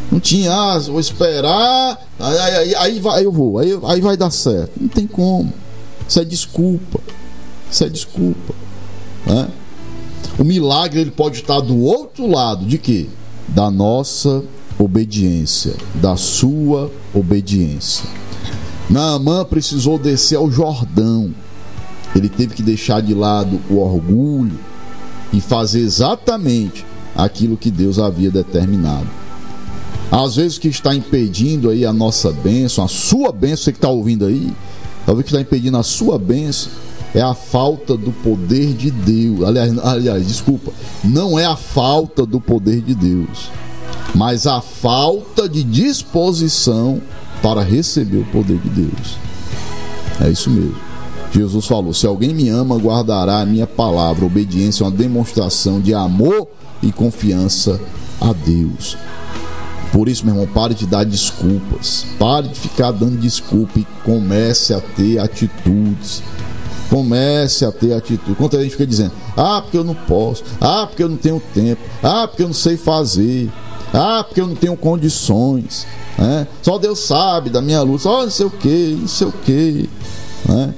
Não tinha, vou esperar, aí eu vou, aí vai dar certo. Não tem como. Isso é desculpa. Isso é desculpa, né? O milagre, ele pode estar do outro lado de quê? Da nossa obediência, da sua obediência. Naamã precisou descer ao Jordão. Ele teve que deixar de lado o orgulho e fazer exatamente aquilo que Deus havia determinado. Às vezes o que está impedindo aí a nossa bênção, a sua bênção, você que está ouvindo aí, talvez o que está impedindo a sua bênção é a falta do poder de Deus. Aliás, desculpa, não é a falta do poder de Deus, mas a falta de disposição para receber o poder de Deus. É isso mesmo. Jesus falou: se alguém me ama, guardará a minha palavra. Obediência é uma demonstração de amor e confiança a Deus. Por isso, meu irmão, pare de dar desculpas. Pare de ficar dando desculpa e comece a ter atitudes. Comece a ter atitude. Quando a gente fica dizendo: porque eu não posso, porque eu não tenho tempo, porque eu não sei fazer, porque eu não tenho condições, né? Só Deus sabe da minha luta, não sei o que, né?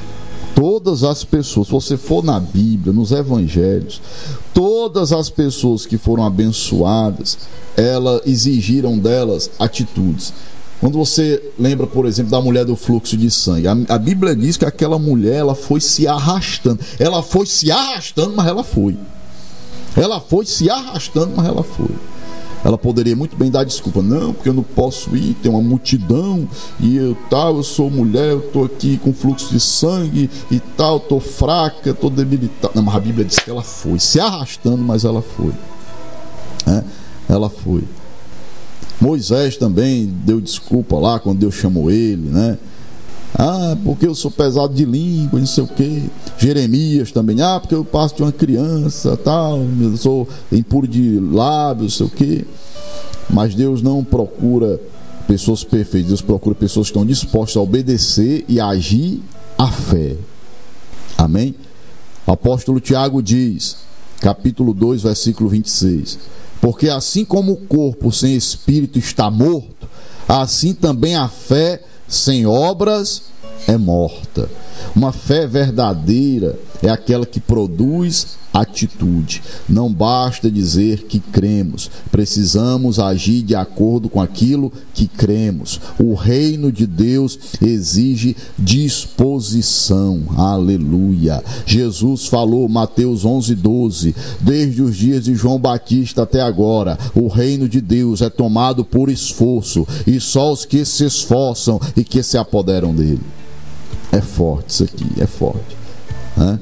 Todas as pessoas, se você for na Bíblia, nos evangelhos, todas as pessoas que foram abençoadas, elas exigiram delas atitudes. Quando você lembra, por exemplo, da mulher do fluxo de sangue, a Bíblia diz que aquela mulher, ela foi se arrastando. Ela foi se arrastando, mas ela foi. Ela foi se arrastando, mas ela foi. Ela poderia muito bem dar desculpa: não, porque eu não posso ir, tem uma multidão e eu sou mulher, eu estou aqui com fluxo de sangue e tal, estou fraca, estou debilitada. Não, mas a Bíblia diz que ela foi se arrastando, mas ela foi, né? Ela foi. Moisés também deu desculpa lá quando Deus chamou ele, né? Porque eu sou pesado de língua, não sei o quê. Jeremias também: porque eu passo de uma criança, tal, eu sou impuro de lábios, não sei o quê. Mas Deus não procura pessoas perfeitas. Deus procura pessoas que estão dispostas a obedecer e a agir à fé. Amém? O apóstolo Tiago diz, capítulo 2, versículo 26: porque assim como o corpo sem espírito está morto, assim também a fé sem obras é morta. Uma fé verdadeira é aquela que produz atitude. Não basta dizer que cremos, precisamos agir de acordo com aquilo que cremos. O reino de Deus exige disposição. Aleluia. Jesus falou, Mateus 11:12: desde os dias de João Batista até agora, o reino de Deus é tomado por esforço, e só os que se esforçam e que se apoderam dele. É forte isso aqui, é forte, né?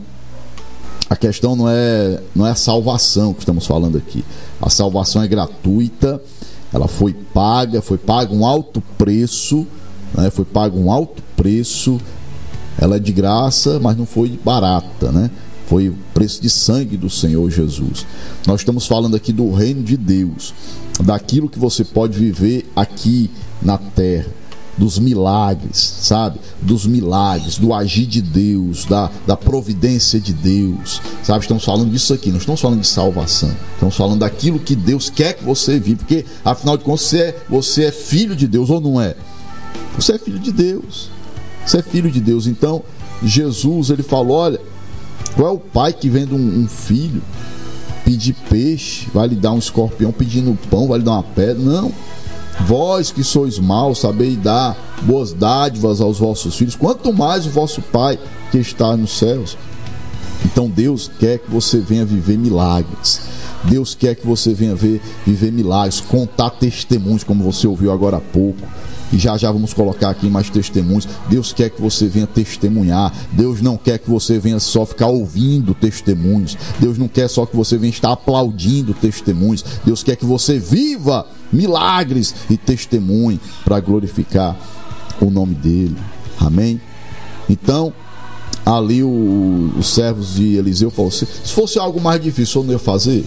A questão não é a salvação que estamos falando aqui. A salvação é gratuita, ela foi paga um alto preço, né? Foi pago um alto preço. Ela é de graça, mas não foi barata, né? Foi o preço de sangue do Senhor Jesus. Nós estamos falando aqui do reino de Deus, daquilo que você pode viver aqui na terra, dos milagres, sabe? Dos milagres, do agir de Deus, da providência de Deus, sabe? Estamos falando disso aqui, não estamos falando de salvação, estamos falando daquilo que Deus quer que você viva, porque afinal de contas você é filho de Deus ou não é? Você é filho de Deus, você é filho de Deus. Então Jesus, ele falou: olha, qual é o pai que vendo um filho pedir peixe, vai lhe dar um escorpião? Pedindo pão, vai lhe dar uma pedra? Não. Vós que sois maus, sabeis dar boas dádivas aos vossos filhos, quanto mais o vosso Pai que está nos céus. Então Deus quer que você venha viver milagres. Deus quer que você venha viver milagres, contar testemunhos, como você ouviu agora há pouco. E já vamos colocar aqui mais testemunhos. Deus quer que você venha testemunhar. Deus não quer que você venha só ficar ouvindo testemunhos. Deus não quer só que você venha estar aplaudindo testemunhos. Deus quer que você viva milagres e testemunhe para glorificar o nome dele. Amém? Então, ali os servos de Eliseu falaram: se fosse algo mais difícil, eu não ia fazer?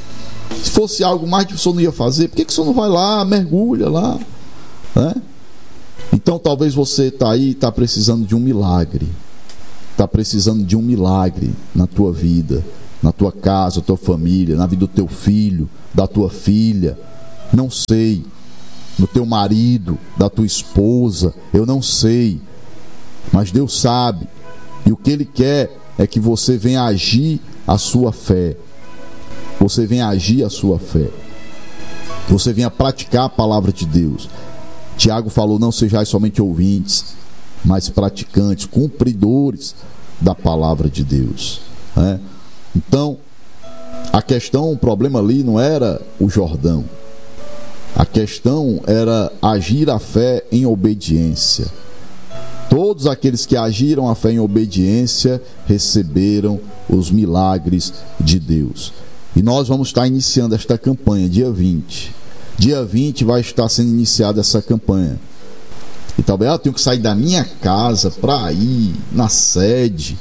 Se fosse algo mais difícil, eu não ia fazer? Por que você não vai lá, mergulha lá, né? Então talvez você está aí, está precisando de um milagre, está precisando de um milagre na tua vida, na tua casa, na tua família, na vida do teu filho, da tua filha. Não sei, no teu marido, da tua esposa, eu não sei, mas Deus sabe, e o que Ele quer é que você venha agir a sua fé, você venha agir a sua fé, você venha praticar a palavra de Deus. Tiago falou: não sejais somente ouvintes, mas praticantes, cumpridores da palavra de Deus, né? Então, a questão, o problema ali não era o Jordão, a questão era agir a fé em obediência. Todos aqueles que agiram a fé em obediência receberam os milagres de Deus. E nós vamos estar iniciando esta campanha dia 20. Dia 20 vai estar sendo iniciada essa campanha. E talvez eu tenho que sair da minha casa para ir na sede.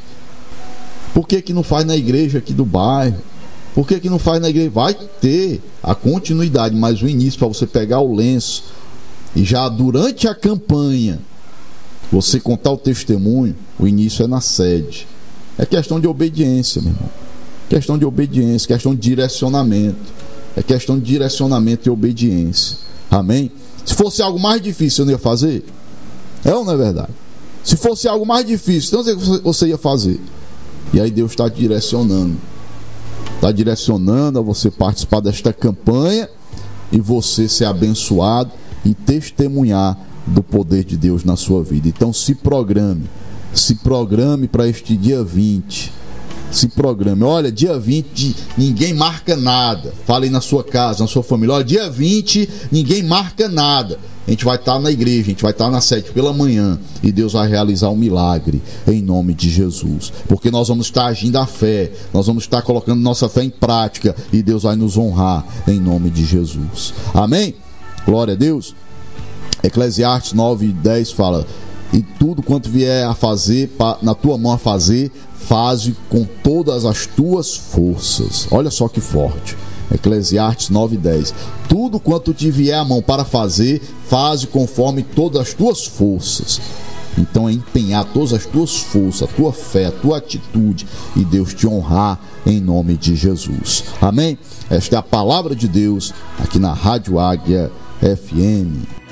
Por que não faz na igreja aqui do bairro? Por que não faz na igreja? Vai ter a continuidade, mas o início, para você pegar o lenço e já durante a campanha você contar o testemunho, o início é na sede. É questão de obediência, meu irmão. Questão de obediência, questão de direcionamento. É questão de direcionamento e obediência. Amém? Se fosse algo mais difícil, eu não ia fazer? É ou não é verdade? Se fosse algo mais difícil, então você ia fazer. E aí Deus está direcionando. Está direcionando a você participar desta campanha e você ser abençoado e testemunhar do poder de Deus na sua vida. Então se programe para este dia 20. Se programe. Olha, dia 20 ninguém marca nada. Fale na sua casa, na sua família: olha, dia 20 ninguém marca nada. A gente vai estar na igreja, a gente vai estar na sede pela manhã e Deus vai realizar um milagre em nome de Jesus, porque nós vamos estar agindo a fé, nós vamos estar colocando nossa fé em prática e Deus vai nos honrar em nome de Jesus. Amém? Glória a Deus. Eclesiastes 9:10 fala: e tudo quanto vier a fazer, na tua mão a fazer, faze com todas as tuas forças. Olha só que forte. Eclesiastes 9:10. Tudo quanto te vier a mão para fazer, faze conforme todas as tuas forças. Então é empenhar todas as tuas forças, a tua fé, a tua atitude, e Deus te honrar em nome de Jesus. Amém? Esta é a palavra de Deus aqui na Rádio Águia FM.